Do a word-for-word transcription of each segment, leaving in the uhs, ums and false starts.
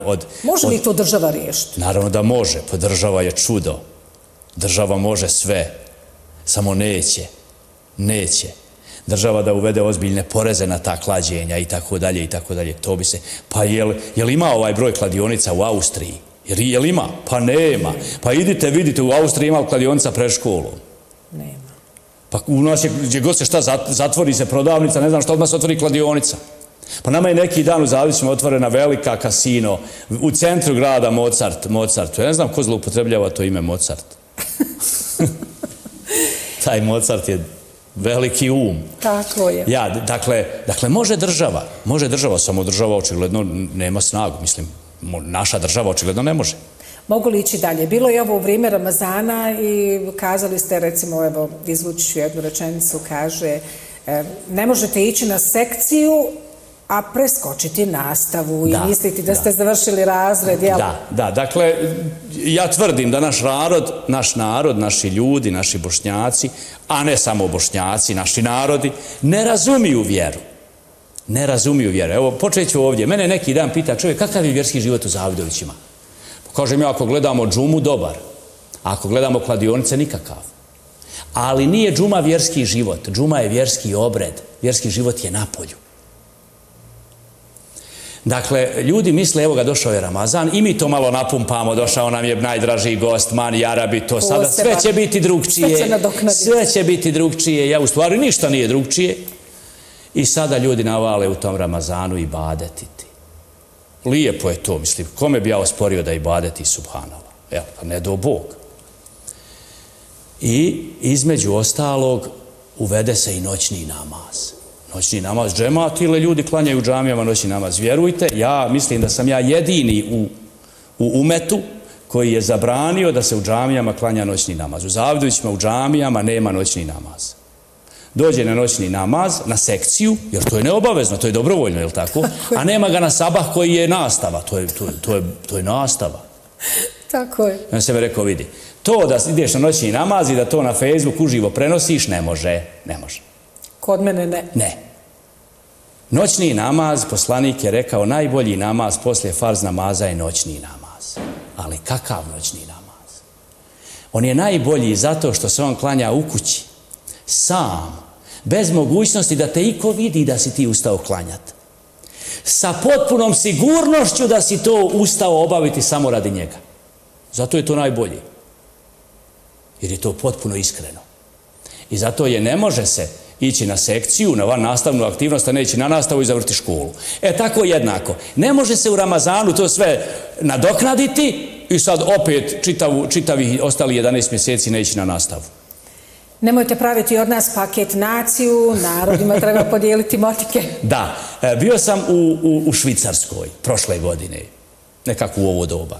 Od, može li od... to država riješiti? Naravno da može, pa država je čudo. Država može sve, samo neće, neće. Država da uvede ozbiljne poreze na ta klađenja i tako dalje i tako dalje, to bi se... Pa jel, jel ima ovaj broj kladionica u Austriji? Jel, jel ima? Pa nema. Pa idite, vidite, u Austriji ima kladionica pred školom. Nema. Pa u nas je, gdje god se šta, zatvori se prodavnica, ne znam što odmah se otvori kladionica. Pa nama je neki dan u Zavićima otvorena velika kasino u centru grada Mozart. Mozart. Ja ne znam ko zloupotrebljava to ime Mozart. Taj Mozart je veliki um. Tako je. Ja, dakle, dakle, može država, može država, samo država očigledno nema snagu, mislim, naša država očigledno ne može. Mogu li ići dalje? Bilo je ovo u vrijeme Ramazana i kazali ste, recimo, evo, izvući ću jednu rečenicu, kaže, ne možete ići na sekciju, a preskočiti nastavu i misliti da ste završili razred, jel? Da, da, dakle, ja tvrdim da naš narod, naš narod, naši ljudi, naši Bošnjaci, a ne samo Bošnjaci, naši narodi, ne razumiju vjeru. Ne razumiju vjeru. Evo, počet ću ovdje. Mene neki dan pita čovjek, kakav je vjerski život u Zavidovićima? Kažem ja, ako gledamo džumu, dobar. Ako gledamo kladionice, nikakav. Ali nije džuma vjerski život. Džuma je vjerski obred. Vjerski život je napolju. Dakle, ljudi misle, evo ga, došao je Ramazan i mi to malo napumpamo, došao nam je najdraži gost, mani, Arabi, to sada, sve će biti drugčije, sve će biti drugčije, ja u stvari ništa nije drugčije. I sada ljudi navale u tom Ramazanu i badetiti. Lijepo je to, mislim, kome bi ja osporio da i badeti subhanala? Evo, pa ne do Bog. I između ostalog uvede se i noćni namaz. Noćni namaz džemat ili ljudi klanjaju u džamijama noćni namaz. Vjerujte, ja mislim da sam ja jedini u, u umetu koji je zabranio da se u džamijama klanja noćni namaz. U Zavidovićima u džamijama nema noćni namaz. Dođe na noćni namaz, na sekciju, jer to je neobavezno, to je dobrovoljno, je li tako? A nema ga na sabah koji je nastava, to je, to je, to je, to je nastava. Tako je. Ja sam rekao, vidi, to da ideš na noćni namaz i da to na Facebook uživo prenosiš, ne može, ne može. Kod mene ne. Ne. Noćni namaz, poslanik je rekao, najbolji namaz poslije farz namaza je noćni namaz. Ali kakav noćni namaz? On je najbolji zato što se on klanja u kući, sam, bez mogućnosti da te iko vidi da si ti ustao klanjati. Sa potpunom sigurnošću da si to ustao obaviti samo radi njega. Zato je to najbolji. Jer je to potpuno iskreno. I zato je ne može se ići na sekciju, na van nastavnu aktivnost, a ne ići na nastavu i zavrti školu. E, tako jednako. Ne može se u Ramazanu to sve nadoknaditi i sad opet čitavu, čitavi ostali jedanaest mjeseci ne ići na nastavu. Nemojte praviti od nas paket naciju, narodima treba podijeliti motike. Da, bio sam u, u, u Švicarskoj prošle godine, nekako u ovo doba.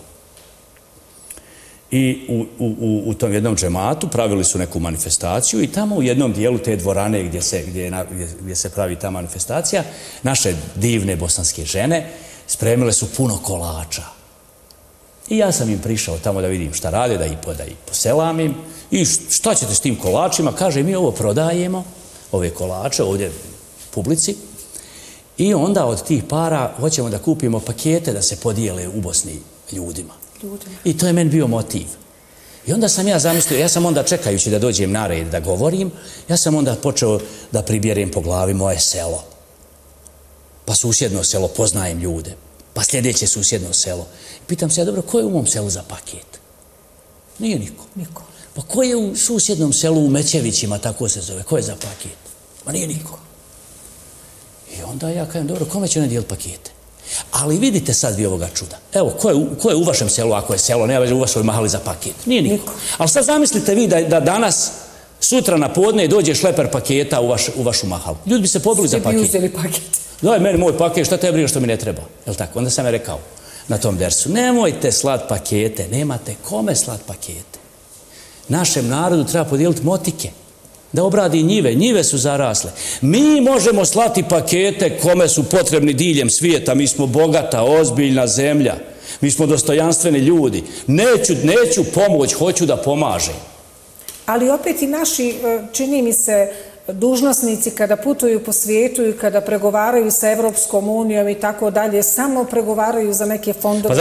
I u, u, u tom jednom džematu pravili su neku manifestaciju i tamo u jednom dijelu te dvorane gdje se, gdje, gdje, gdje se pravi ta manifestacija, naše divne bosanske žene spremile su puno kolača. I ja sam im prišao tamo da vidim šta rade, da ih, da ih poselamim. I šta ćete s tim kolačima? Kaže, mi ovo prodajemo, ove kolače ovdje publici. I onda od tih para hoćemo da kupimo pakete da se podijele u Bosni ljudima. ljudima. I to je meni bio motiv. I onda sam ja zamislio, ja sam onda čekajući da dođem na red da govorim, ja sam onda počeo da pribjerim po glavi moje selo. Pa susjedno selo, poznajem ljude. Pa sljedeće susjedno selo. Pitam se, ja dobro, ko je u mom selu za paket? Nije niko. Niko. Pa ko je u susjednom selu u Mećevićima, tako se zove, ko je za paket? Pa nije niko. I onda ja kažem, dobro, kome će ne dijeliti pakete? Ali vidite sad vi ovoga čuda. Evo, ko je, ko je u vašem selu, ako je selo, nema veze u vašoj mahali za paket? Nije niko. niko. Ali sad zamislite vi da, da danas, sutra na podne dođe šleper paketa u, vaš, u vašu mahalu. Ljudi bi se pobili za paket. Svi bi uzeli paket. Daj meni moj paket, šta te briga što mi ne treba? Jel tako? Onda sam je rekao na tom dersu, nemojte slat pakete, nemate kome slat pakete. Našem narodu treba podijeliti motike, da obradi njive, njive su zarasle. Mi možemo slati pakete kome su potrebni diljem svijeta, mi smo bogata, ozbiljna zemlja, mi smo dostojanstveni ljudi. Neću, neću pomoć, hoću da pomažem. Ali opet i naši, čini mi se, dužnosnici kada putuju po svijetu i kada pregovaraju sa Evropskom unijom i tako dalje, samo pregovaraju za neke fondove.